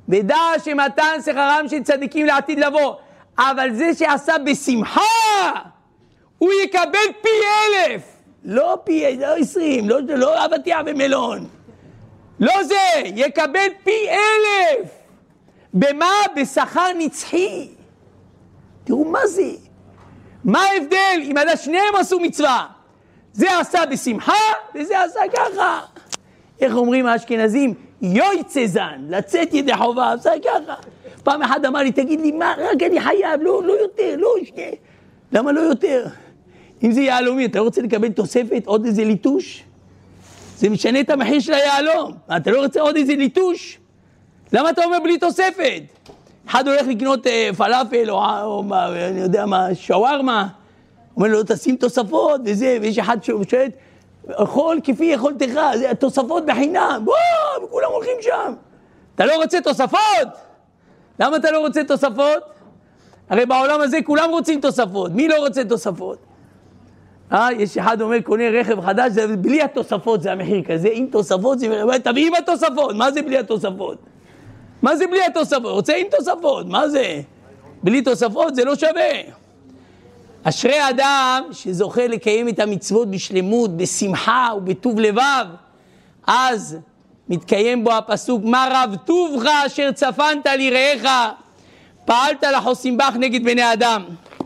ודע שמתן שכרם של צדיקים לעתיד לבוא, אבל זה שעשה בשמחה, הוא יקבל פי 1,000, לא 20, לא אבטיח ומלון, לא זה, יקבל פי 1,000, במה? בשכר נצחי. תראו מה זה, מה ההבדל אם עד שניהם עשו מצווה, זה עשה בשמחה וזה עשה ככה. איך אומרים האשכנזים? יויצא זן, לצאת ידי חובה, עשה ככה. פעם אחד אמר לי, תגיד לי מה, רק אני חייב, לא יותר, לא שני. למה לא יותר? אם זה יעלומי, אתה לא רוצה לקבל תוספת, עוד איזה ליטוש? זה משנה את המחיר של היעלום. אתה לא רוצה עוד איזה ליטוש? למה אתה אומר בלי תוספת? אחד הולך לקנות פלאפל או אני יודע מה, שווארמה, אומר לו, תשים תוספות וזה, ויש אחד שואל, אכול כפי יכולתך, תוספות בחינם, בואו, כולם הולכים שם. אתה לא רוצה תוספות? למה אתה לא רוצה תוספות? הרי בעולם הזה כולם רוצים תוספות, מי לא רוצה תוספות? יש אחד אומר, קונה רכב חדש, זה בלי התוספות זה המחיר כזה, עם תוספות זה, תביא עם התוספות, מה זה בלי התוספות? מה זה בלי התוספות? רוצה עם תוספות, מה זה? בלי תוספות זה לא שווה. אשרי אדם שזוכה לקיים את המצוות בשלמות, בשמחה ובטוב לבב, אז מתקיים בו הפסוק, מה רב טובך אשר צפנת ליראיך, פעלת לחוסים בך נגד בני אדם.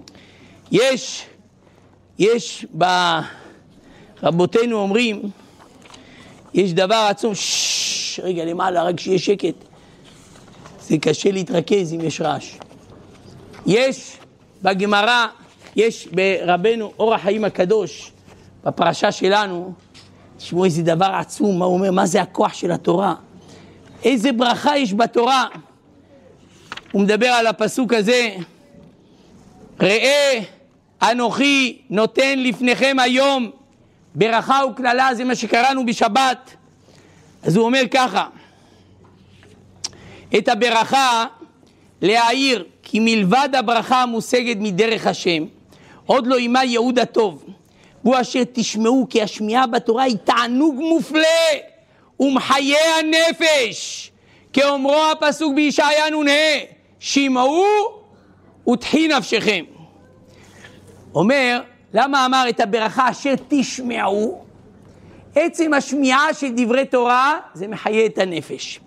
יש רבותינו אומרים, יש דבר עצום, רגע למעלה, רק שיהיה שקט, זה קשה להתרכז אם יש רעש. יש בגמרא, יש ברבנו אור החיים הקדוש, בפרשה שלנו, תשמעו איזה דבר עצום, מה הוא אומר, מה זה הכוח של התורה, איזה ברכה יש בתורה. הוא מדבר על הפסוק הזה, ראה אנוכי נותן לפניכם היום ברכה וכללה, זה מה שקראנו בשבת. אז הוא אומר ככה, את הברכה להעיר, כי מלבד הברכה המושגת מדרך השם, עוד לא אימה ייעוד הטוב, והוא אשר תשמעו, כי השמיעה בתורה היא תענוג מופלא ומחיי הנפש, כאומרו הפסוק בישעיה נ"ה, שמעו ותחי נפשכם. אומר, למה אמר את הברכה אשר תשמעו? עצם השמיעה של דברי תורה זה מחיה את הנפש.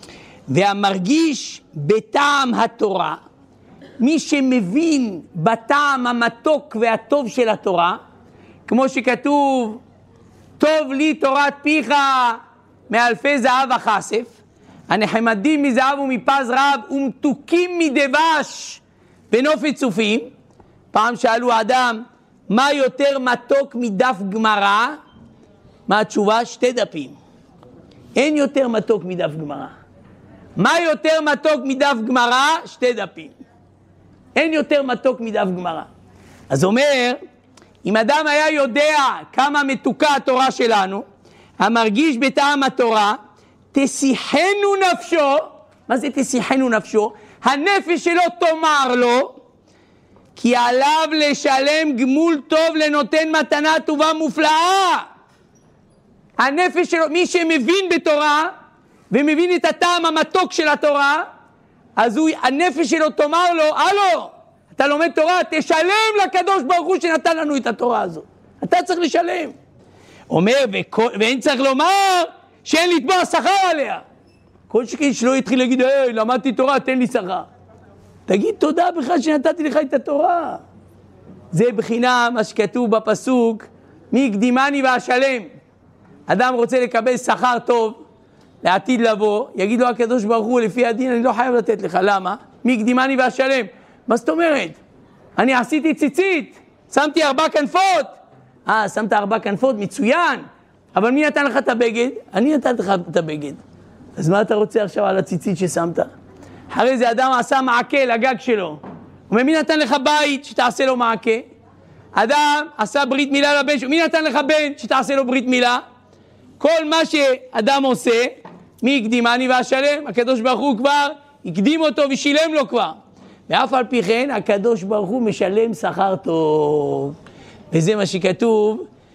והמרגיש בטעם התורה, מי שמבין בטעם המתוק והטוב של התורה, כמו שכתוב, טוב לי תורת פיך מאלפי זהב וכסף, הנחמדים מזהב ומפז רב ומתוקים מדבש ונופת צופים. פעם שאלו אדם, מה יותר מתוק מדף גמרא? מה התשובה? 2 דפים. אין יותר מתוק מדף גמרא. מה יותר מתוק מדף גמרא? 2 דפים. אין יותר מתוק מדף גמרא. אז אומר, אם אדם היה יודע כמה מתוקה התורה שלנו, המרגיש בטעם התורה, תשיחנו נפשו. מה זה תשיחנו נפשו? הנפש שלו תאמר לו, כי עליו לשלם גמול טוב לנותן מתנה טובה מופלאה. הנפש שלו, מי שמבין בתורה ומבין את הטעם המתוק של התורה, אז הנפש שלו תאמר לו, הלו, אתה לומד תורה, תשלם לקדוש ברוך הוא שנתן לנו את התורה הזאת. אתה צריך לשלם. אומר, ואין צריך לומר שאין לתבוע שכר עליה. כל שכן שלא יתחיל להגיד, למדתי תורה, תן לי שכר. תגיד תודה בכלל שנתתי לך את התורה. זה בחינה מה שכתוב בפסוק, מי יקדימני ואשלם. אדם רוצה לקבל שכר טוב, לעתיד לבוא, יגיד לו הקדוש ברוך הוא, לפי הדין אני לא חייב לתת לך, למה? מי יקדימני ואשלם. מה זאת אומרת? אני עשיתי ציצית, שמתי 4 כנפות. שמת 4 כנפות, מצוין. אבל מי נתן לך את הבגד? אני נתתי לך את הבגד. אז מה אתה רוצה עכשיו על הציצית ששמת? אחרי זה אדם עשה מעקה לגג שלו. ומי נתן לך בית שתעשה לו מעקה? אדם עשה ברית מילה לבן שלו. מי נתן לך בן שתעשה לו ברית מילה? כל מה שאדם עושה, מי יקדימני ואשלם? הקדוש ברוך הוא כבר הקדים אותו ושילם לו כבר. ואף על פי כן, הקדוש ברוך הוא משלם שכר טוב. וזה מה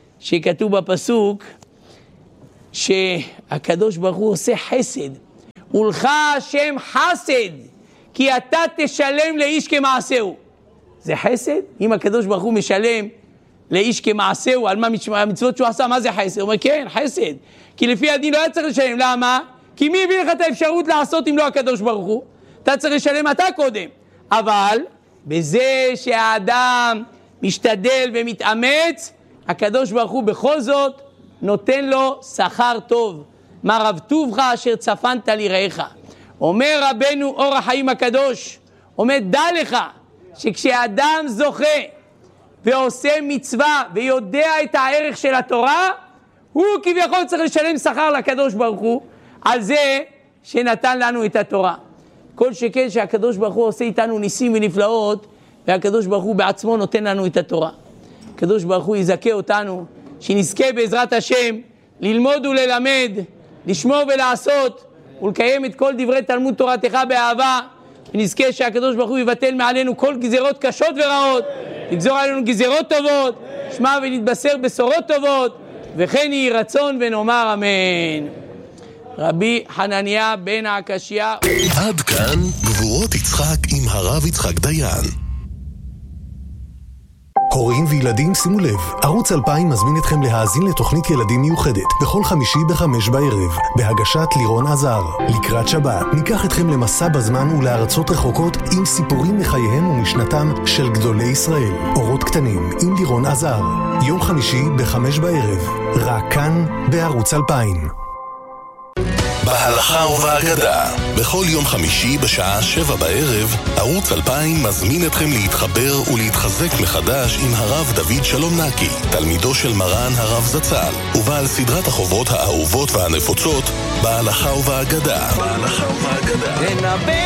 שכתוב בפסוק, שהקדוש ברוך הוא עושה חסד. ולך השם חסד, כי אתה תשלם לאיש כמעשהו. זה חסד? אם הקדוש ברוך הוא משלם לאיש כמעשהו, על מה המצוות שהוא עשה, מה זה חסד? הוא אומר, כן, חסד. כי לפי הדין לא היה צריך לשלם. למה? כי מי הביא לך את האפשרות לעשות אם לא הקדוש ברוך הוא? אתה צריך לשלם אתה קודם. אבל בזה שהאדם משתדל ומתאמץ, הקדוש ברוך הוא בכל זאת נותן לו שכר טוב. מה רב טובך אשר צפנת ליראיך. אומר רבנו אור החיים הקדוש, אומר דע לך שכשאדם זוכה ועושה מצווה ויודע את הערך של התורה, הוא כביכול צריך לשלם שכר לקדוש ברוך הוא על זה שנתן לנו את התורה. כל שכן שהקדוש ברוך הוא עושה איתנו ניסים ונפלאות, והקדוש ברוך הוא בעצמו נותן לנו את התורה. הקדוש ברוך הוא יזכה אותנו, שנזכה בעזרת השם ללמוד וללמד, לשמור ולעשות ולקיים את כל דברי תלמוד תורתך באהבה, ונזכה שהקדוש ברוך הוא יבטל מעלינו כל גזירות קשות ורעות, יגזור עלינו גזירות טובות, שמע ונתבשר בשורות טובות, וכן יהי רצון ונאמר אמן. רבי חנניה בן הקשיא. עד כאן גבורות יצחק עם הרב יצחק דיין. הורים וילדים, שימו לב, ערוץ 2000 מזמין אתכם להאזין לתוכנית ילדים מיוחדת בכל חמישי ב-5 בערב, בהגשת לירון עזר. לקראת שבת ניקח אתכם למסע בזמן ולארצות רחוקות עם סיפורים מחייהם ומשנתם של גדולי ישראל. אורות קטנים עם לירון עזר, יום חמישי ב-5 בערב, רק כאן בערוץ 2000. בהלכה ובהגדה, בכל יום חמישי בשעה 7 בערב, ערוץ 2000 מזמין אתכם להתחבר ולהתחזק מחדש עם הרב דוד שלום נקי, תלמידו של מרן הרב זצ"ל, ובעל סדרת החוברות האהובות והנפוצות, בהלכה ובהגדה.